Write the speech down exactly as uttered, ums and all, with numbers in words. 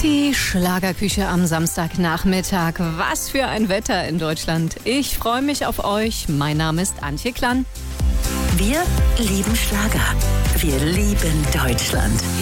Die Schlagerküche am Samstagnachmittag. Was für ein Wetter in Deutschland. Ich freue mich auf euch. Mein Name ist Antje Klann. Wir lieben Schlager. Wir lieben Deutschland.